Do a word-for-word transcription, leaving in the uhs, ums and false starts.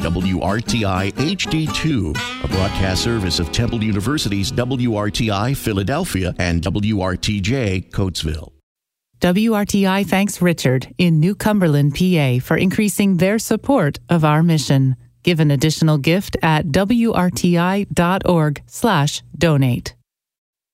W R T I H D two, a broadcast service of Temple University's W R T I Philadelphia and W R T J Coatesville. W R T I thanks Richard in New Cumberland, P A, for increasing their support of our mission. Give an additional gift at W R T I dot org slash donate.